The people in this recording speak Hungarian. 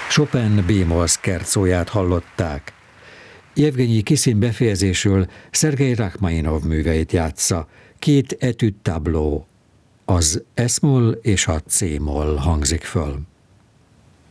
Chopin B-moll szkercóját hallották. Jevgenyi Kiszin befejezésül Szergej Rachmaninov műveit játsza, 2 etüd tabló, az S-moll és a C-moll hangzik föl.